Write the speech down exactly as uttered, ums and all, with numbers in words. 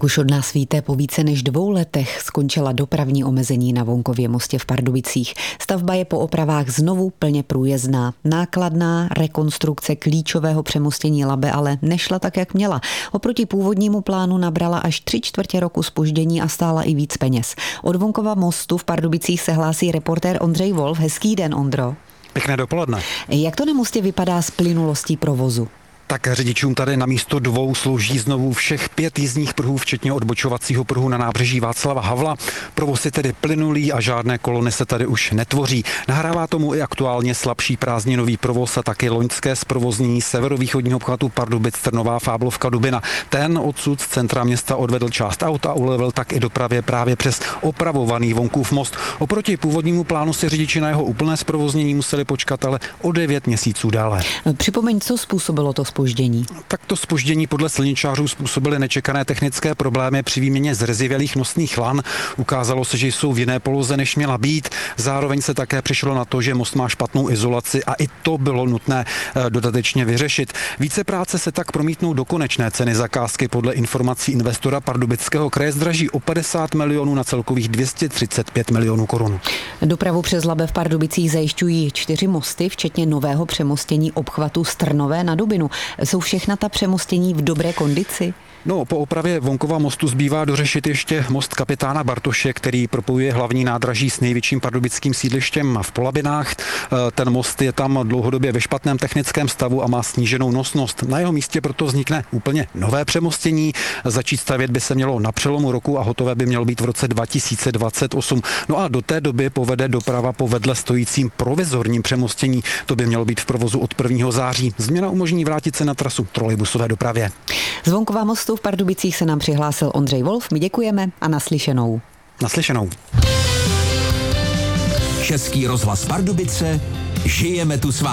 Jak už od nás víte, po více než dvou letech skončila dopravní omezení na Vonkově mostě v Pardubicích. Stavba je po opravách znovu plně průjezdná. Nákladná rekonstrukce klíčového přemostění Labe ale nešla tak, jak měla. Oproti původnímu plánu nabrala až tři čtvrtě roku zpoždění a stála i víc peněz. Od Vonkova mostu v Pardubicích se hlásí reportér Ondřej Wolf. Hezký den, Ondro. Pěkné dopoledne. Jak to na mostě vypadá s plynulostí provozu? Tak řidičům tady na místo dvou slouží znovu všech pět jízdních pruhů, včetně odbočovacího pruhu na nábřeží Václava Havla. Provoz je tedy plynulý a žádné kolony se tady už netvoří. Nahrává tomu i aktuálně slabší prázdninový provoz a taky loňské zprovoznění severovýchodního obchvatu Pardubic, Trnová, Fáblovka, Dubina. Ten odsud z centra města odvedl část auta a ulevil tak i dopravě právě přes opravovaný Vonkův most. Oproti původnímu plánu si řidiči na jeho úplné zprovoznění museli počkat ale o devět měsíců dále. Připomeň, co způsobilo to zpoždění. Tak to zpoždění podle silničářů způsobily nečekané technické problémy při výměně zrezivělých nosných lan. Ukázalo se, že jsou v jiné poloze, než měla být. Zároveň se také přišlo na to, že most má špatnou izolaci a i to bylo nutné dodatečně vyřešit. Více práce se tak promítnou do konečné ceny zakázky. Podle informací investora Pardubického kraje zdraží o padesát milionů na celkových dvě stě třicet pět milionů korun. Dopravu přes Labe v Pardubicích zajišťují čtyři mosty, včetně nového přemostění obchvatu z Trnové na Dubinu. Jsou všechna ta přemostění v dobré kondici? No, po opravě Vonkova mostu zbývá dořešit ještě most kapitána Bartoše, který propojuje hlavní nádraží s největším pardubickým sídlištěm v Polabinách. Ten most je tam dlouhodobě ve špatném technickém stavu a má sníženou nosnost. Na jeho místě proto vznikne úplně nové přemostění. Začít stavět by se mělo na přelomu roku a hotové by mělo být v roce dva tisíce dvacet osm. No a do té doby povede doprava po vedle stojícím provizorním přemostění. To by mělo být v provozu od prvního září. Změna umožní vrátit se na trasu trolejbusové dopravě. Z Vonkova mostu v Pardubicích se nám přihlásil Ondřej Wolf. My děkujeme a naslyšenou. Naslyšenou. Český rozhlas Pardubice. Žijeme tu s vámi.